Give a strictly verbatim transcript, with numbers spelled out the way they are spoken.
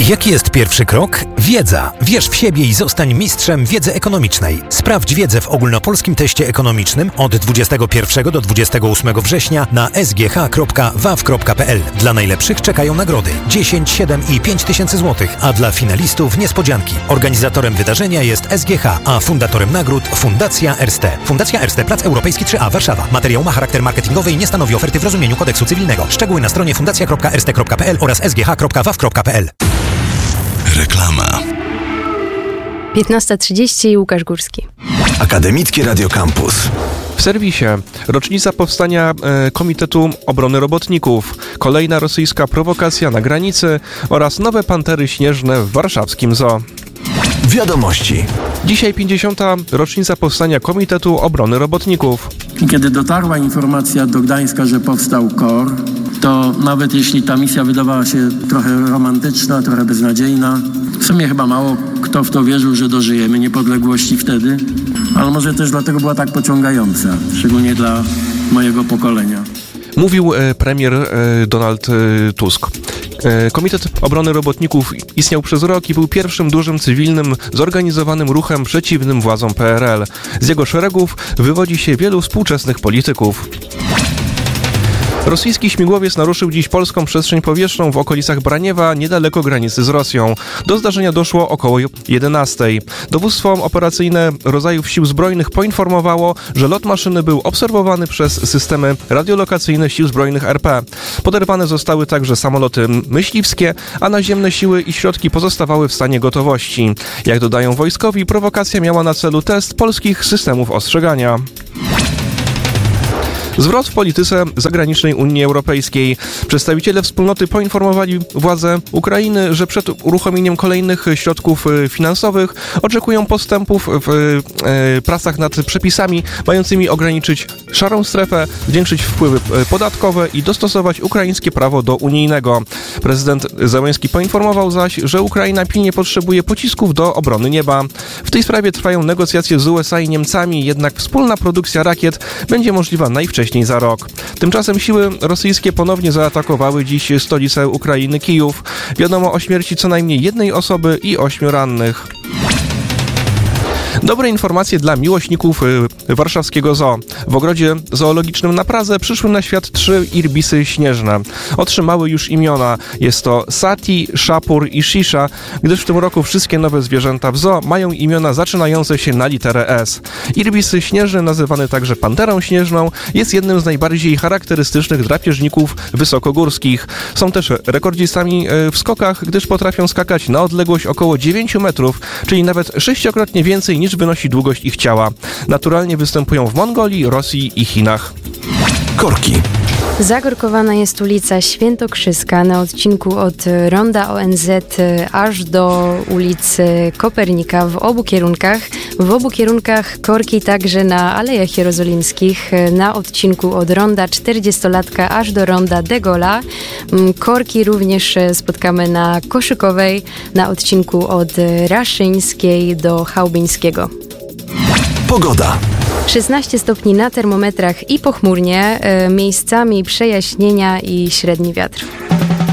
Jaki jest pierwszy krok? Wiedza. Wierz w siebie i zostań mistrzem wiedzy ekonomicznej. Sprawdź wiedzę w ogólnopolskim teście ekonomicznym od dwudziestego pierwszego do dwudziestego ósmego września na s g h kropka w a w kropka p l. Dla najlepszych czekają nagrody dziesięć, siedem i pięć tysięcy złotych, a dla finalistów niespodzianki. Organizatorem wydarzenia jest S G H, a fundatorem nagród Fundacja Erste. Fundacja Erste, Plac Europejski trzy A, Warszawa. Materiał ma charakter marketingowy i nie stanowi oferty w rozumieniu kodeksu cywilnego. Szczegóły na stronie fundacja kropka erste kropka p l oraz s g h kropka w a w kropka p l. Reklama. piętnasta trzydzieści, Łukasz Górski. Akademickie Radio Campus. W serwisie rocznica powstania e, Komitetu Obrony Robotników, kolejna rosyjska prowokacja na granicy oraz nowe pantery śnieżne w warszawskim zoo. Wiadomości. Dzisiaj pięćdziesiąta rocznica powstania Komitetu Obrony Robotników. Kiedy dotarła informacja do Gdańska, że powstał K O R, to nawet jeśli ta misja wydawała się trochę romantyczna, trochę beznadziejna, w sumie chyba mało kto w to wierzył, że dożyjemy niepodległości wtedy, ale może też dlatego była tak pociągająca, szczególnie dla mojego pokolenia. Mówił e, premier e, Donald e, Tusk. E, Komitet Obrony Robotników istniał przez rok i był pierwszym dużym cywilnym, zorganizowanym ruchem przeciwnym władzom P R L. Z jego szeregów wywodzi się wielu współczesnych polityków. Rosyjski śmigłowiec naruszył dziś polską przestrzeń powietrzną w okolicach Braniewa, niedaleko granicy z Rosją. Do zdarzenia doszło około jedenastej. Dowództwo operacyjne rodzajów sił zbrojnych poinformowało, że lot maszyny był obserwowany przez systemy radiolokacyjne sił zbrojnych R P. Poderwane zostały także samoloty myśliwskie, a naziemne siły i środki pozostawały w stanie gotowości. Jak dodają wojskowi, prowokacja miała na celu test polskich systemów ostrzegania. Zwrot w polityce zagranicznej Unii Europejskiej. Przedstawiciele wspólnoty poinformowali władze Ukrainy, że przed uruchomieniem kolejnych środków finansowych oczekują postępów w pracach nad przepisami mającymi ograniczyć szarą strefę, zwiększyć wpływy podatkowe i dostosować ukraińskie prawo do unijnego. Prezydent Zełenski poinformował zaś, że Ukraina pilnie potrzebuje pocisków do obrony nieba. W tej sprawie trwają negocjacje z U S A i Niemcami, jednak wspólna produkcja rakiet będzie możliwa najwcześniej za rok. Tymczasem siły rosyjskie ponownie zaatakowały dziś stolicę Ukrainy, Kijów. Wiadomo o śmierci co najmniej jednej osoby i ośmiu rannych. Dobre informacje dla miłośników y, warszawskiego zoo. W ogrodzie zoologicznym na Pradze przyszły na świat trzy irbisy śnieżne. Otrzymały już imiona. Jest to Sati, Szapur i Shisha, gdyż w tym roku wszystkie nowe zwierzęta w zoo mają imiona zaczynające się na literę S. Irbisy śnieżny, nazywany także panterą śnieżną, jest jednym z najbardziej charakterystycznych drapieżników wysokogórskich. Są też rekordzistami w skokach, gdyż potrafią skakać na odległość około dziewięciu metrów, czyli nawet sześciokrotnie więcej niż wynosi długość ich ciała. Naturalnie występują w Mongolii, Rosji i Chinach. Korki. Zakorkowana jest ulica Świętokrzyska na odcinku od Ronda O N Z aż do ulicy Kopernika w obu kierunkach. W obu kierunkach korki także na Alejach Jerozolimskich na odcinku od Ronda czterdziestolatka aż do Ronda de Gaulle'a. Korki również spotkamy na Koszykowej na odcinku od Raszyńskiej do Chałubińskiego. Pogoda. szesnaście stopni na termometrach i pochmurnie, miejscami przejaśnienia i średni wiatr.